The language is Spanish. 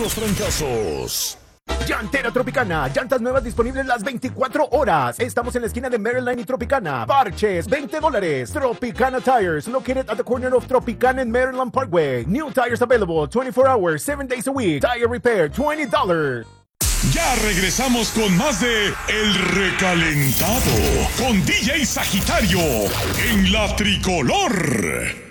los trancazos. Llantera Tropicana, llantas nuevas disponibles las 24 horas. Estamos en la esquina de Maryland y Tropicana. Parches, $20. Tropicana Tires, located at the corner of Tropicana and Maryland Parkway. New tires available 24 hours, 7 days a week. Tire repair, $20. Ya regresamos con más de El Recalentado con DJ Sagitario en La Tricolor.